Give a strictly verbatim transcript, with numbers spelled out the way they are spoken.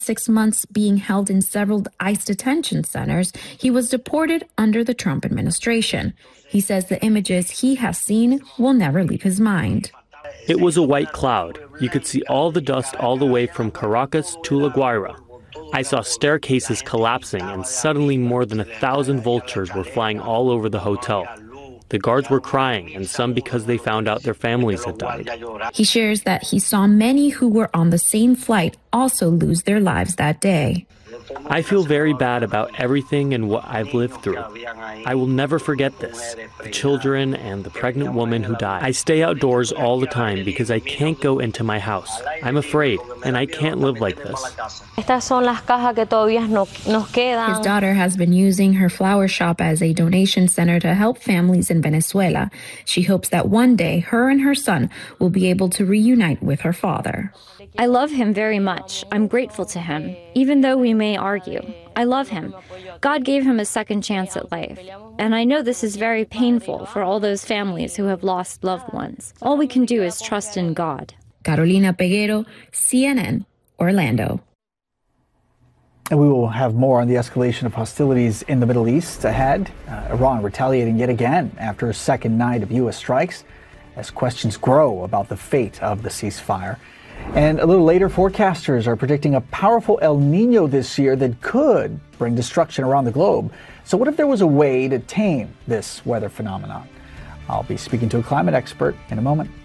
six months being held in several ICE detention centers, he was deported under the Trump administration. He says the images he has seen will never leave his mind. It was a white cloud. You could see all the dust all the way from Caracas to La Guaira. I saw staircases collapsing, and suddenly more than a thousand vultures were flying all over the hotel. The guards were crying, and some because they found out their families had died. He shares that he saw many who were on the same flight also lose their lives that day. I feel very bad about everything and what I've lived through. I will never forget this, the children and the pregnant woman who died. I stay outdoors all the time because I can't go into my house. I'm afraid, and I can't live like this. His daughter has been using her flower shop as a donation center to help families in Venezuela. She hopes that one day her and her son will be able to reunite with her father. I love him very much. I'm grateful to him, even though we may argue. I love him. God gave him a second chance at life. And I know this is very painful for all those families who have lost loved ones. All we can do is trust in God. Carolina Peguero, C N N, Orlando. And we will have more on the escalation of hostilities in the Middle East ahead. Uh, Iran retaliating yet again after a second night of U S strikes as questions grow about the fate of the ceasefire. And a little later, forecasters are predicting a powerful El Nino this year that could bring destruction around the globe. So what if there was a way to tame this weather phenomenon? I'll be speaking to a climate expert in a moment.